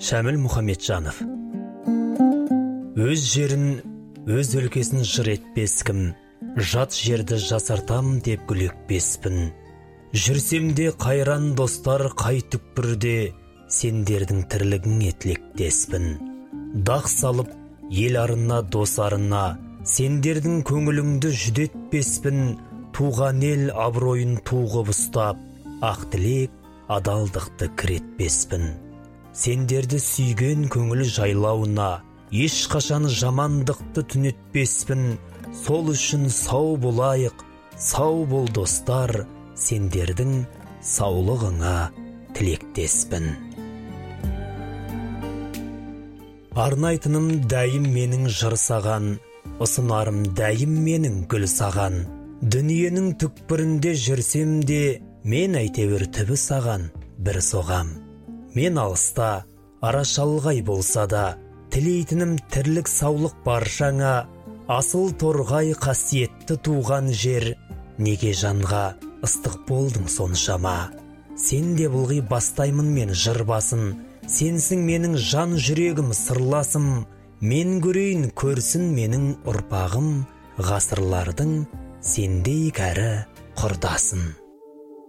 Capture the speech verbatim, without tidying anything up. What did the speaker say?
Шәміл Мұхамеджанов. Өз жерін, өз өлкесін жыр етпес кім, жат жерді жасартам деп гүлекпеспін. Жүрсемде қайран достар қай түкпірде, сендердің тірлігіңе тілектеспін. Дақ салып, ел арына, дос арына, сендердің көңіліңді жүдетпеспін. Туған ел абыройын туғып ұстап, ақ тілек, адалдықты кіретпеспін. Сендерді сүйген көңіл жайлауына, ешқашан жамандықты түнетпеспін. Сол үшін сау болайық, сау бол достар, сендердің саулығыңа тілектеспін. Арнайтыным дәйім менің жыр саған, ұсынарым дәйім менің гүл саған. Дүниенің түкпірінде жүрсем де, мен әйтеуір түбі саған бір соғам. Мен алыста, арашалғай болса да, тілейтінім тірлік саулық баршаңа. Асыл торғай қасиетті туған жер, неге жанға ыстық болдың соншама. Сен де бұлғи бастаймын мен жыр басын, сенсің менің жан жүрегім сырласым. Мен көрейін көрсін менің ұрпағым, ғасырлардың сендей кәрі құрдасын.